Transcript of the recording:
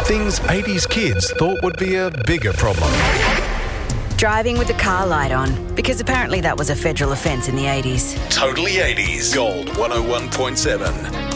Things 80s kids thought would be a bigger problem. Driving with the car light on, because apparently that was a federal offence in the 80s. Totally 80s. Gold 101.7.